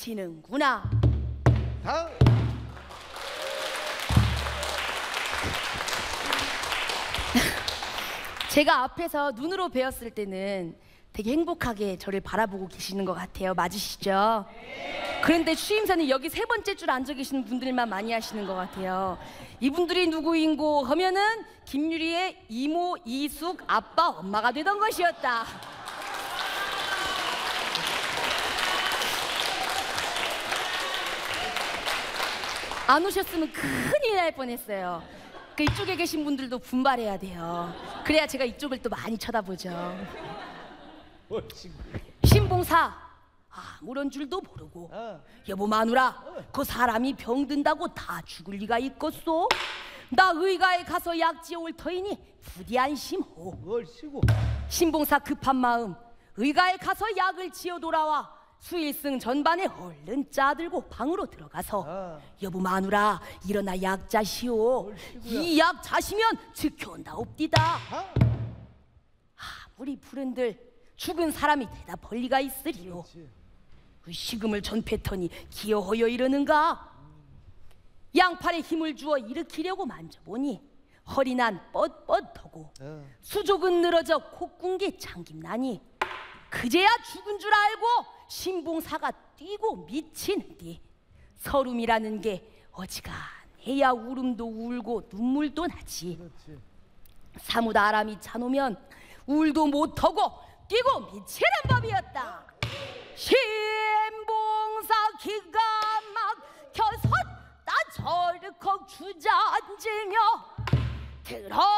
치는구나. 다음. 제가 앞에서 눈으로 배웠을 때는 되게 행복하게 저를 바라보고 계시는 것 같아요. 맞으시죠? 그런데 취임사는 여기 세 번째 줄 앉아 계시는 분들만 많이 하시는 것 같아요. 이분들이 누구인고 하면은 김유리의 이모, 이숙, 아빠, 엄마가 되던 것이었다. 안 오셨으면 큰일 날 뻔했어요. 그 이쪽에 계신 분들도 분발해야 돼요. 그래야 제가 이쪽을 또 많이 쳐다보죠. 신봉사 아무런 줄도 모르고 여보 마누라 그 사람이 병든다고 다 죽을 리가 있겠소? 나 의가에 가서 약 지어올 터이니 부디 안심호. 얼씨구. 신봉사 급한 마음 의가에 가서 약을 지어 돌아와 수일승 전반에 얼른 짜들고 방으로 들어가서 여보 마누라 일어나 약 자시오. 이 약 자시면 지켜온다옵디다. 아무리 부른들 죽은 사람이 대다 벌리가 있으리요. 그 식음을 전패터니 기어허여 이러는가? 양팔에 힘을 주어 일으키려고 만져보니 허리난 뻣뻣하고 수족은 늘어져 콧궁기 잠김나니 그제야 죽은 줄 알고 신봉사가 뛰고 미치는디 서름이라는 게 어지간해야 울음도 울고 눈물도 나지. 사뭇 아람이 차놓으면 울도 못하고 뛰고 미치는 법이었다. 신봉사 기가 막혀서 나 저르컥 주저앉으며 들어